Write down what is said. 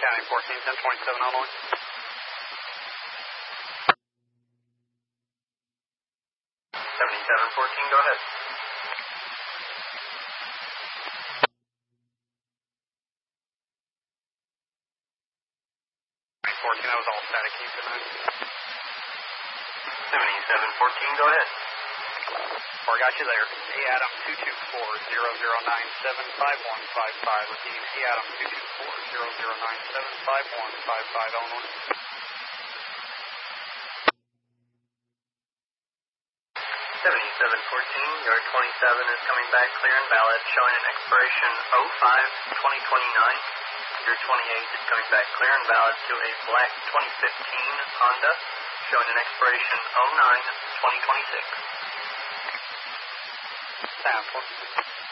County 14, 1027 Illinois. Go ahead. 14, that was all static. Keep it in. 7714, go ahead. Or got you there. Hey Adam 224-0097-5155. Repeating, hey Adam 224-0097-5155 Illinois. 7714, your 27 is coming back clear and valid, showing an expiration 05-2029. Your 28 is coming back clear and valid to a black 2015 Honda, showing an expiration 09-2026. Sample.